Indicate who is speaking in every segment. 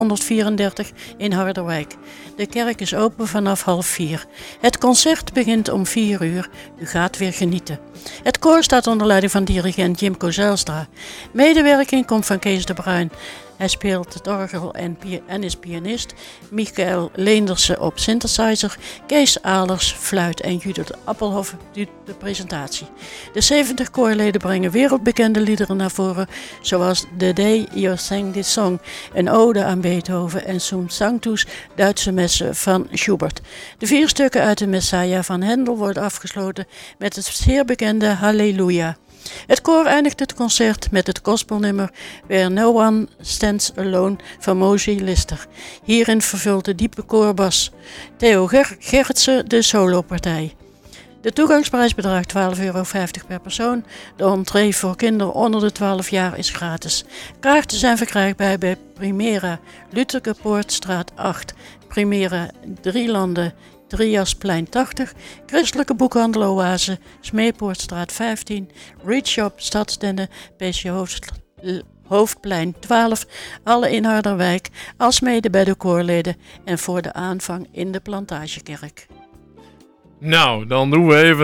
Speaker 1: 134 in Harderwijk. De kerk is open vanaf 3:30. Het concert begint om 4 uur. U gaat weer genieten. Het koor staat onder leiding van dirigent Jimco Zijlstra. Medewerking komt van Kees de Bruin. Hij speelt het orgel en is pianist. Michael Leendersen op synthesizer. Kees Alers, fluit en Judith Appelhoff doet de presentatie. De 70 koorleden brengen wereldbekende liederen naar voren, zoals The Day You Sang This Song, een ode aan Beethoven, en Zum Sanctus, Duitse messen van Schubert. De 4 stukken uit de Messiah van Händel worden afgesloten met het zeer bekende Halleluja. Het koor eindigt het concert met het gospelnummer Where No One Stands Alone van Mozi Lister. Hierin vervult de diepe koorbas Theo Gerritsen de solopartij. De toegangsprijs bedraagt €12,50 per persoon. De entree voor kinderen onder de 12 jaar is gratis. Kaarten zijn verkrijgbaar bij Primera, Lutherkepoortstraat 8, Primera Drielanden, Drieasplein 80, Christelijke Boekhandel Oase, Smeepoortstraat 15, Reach Shop Stadsdenne, PC Hoofdplein 12, alle in Harderwijk, alsmede bij de koorleden en voor de aanvang in de Plantagekerk.
Speaker 2: Nou, dan doen we even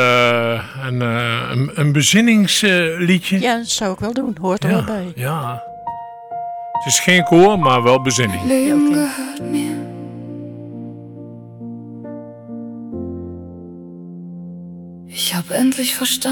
Speaker 2: een bezinningsliedje.
Speaker 1: Ja, dat zou ik wel doen. Hoort er wel bij.
Speaker 2: Ja. Het is geen koor, maar wel bezinning.
Speaker 3: Leben gehört mir. Ich hab endlich verstanden.